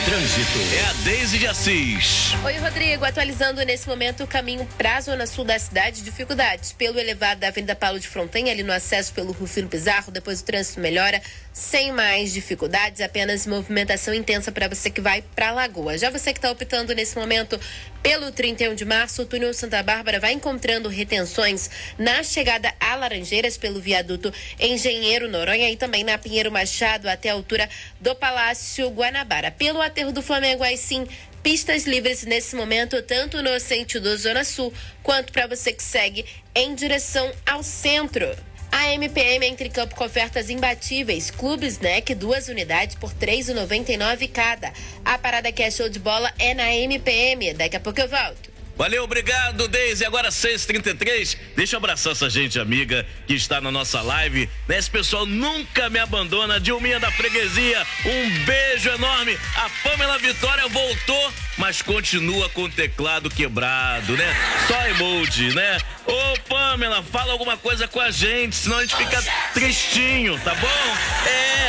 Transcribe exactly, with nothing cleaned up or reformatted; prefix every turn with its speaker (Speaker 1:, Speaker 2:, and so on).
Speaker 1: trânsito.
Speaker 2: É a Deise de Assis.
Speaker 3: Oi, Rodrigo. Atualizando nesse momento o caminho para a zona sul da cidade. Dificuldades pelo elevado da Avenida Paulo de Fronten, ali no acesso pelo Rufino Pizarro. Depois o trânsito melhora sem mais dificuldades, apenas movimentação intensa para você que vai para a Lagoa. Já você que está optando nesse momento pelo trinta e um de março, o túnel Santa Bárbara vai encontrando retenções na chegada a Laranjeiras pelo viaduto Engenheiro Noronha e também na Pinheiro Machado até a altura do Palácio Guanabara. Pelo aterro do Flamengo, aí sim, pistas livres nesse momento, tanto no sentido Zona Sul, quanto para você que segue em direção ao centro. A M P M entre campo com ofertas imbatíveis. Clube Snack, duas unidades por três reais e noventa e nove centavos cada. A parada que é show de bola é na M P M. Daqui a pouco eu volto.
Speaker 2: Valeu, obrigado, Deise. Agora seis e trinta e três. Deixa eu abraçar essa gente amiga que está na nossa live. Esse pessoal nunca me abandona. Dilminha da Freguesia, um beijo enorme. A Pamela Vitória voltou, mas continua com o teclado quebrado, né? Só emoji, né? Ô, Pamela, fala alguma coisa com a gente, senão a gente fica tristinho, tá bom? É.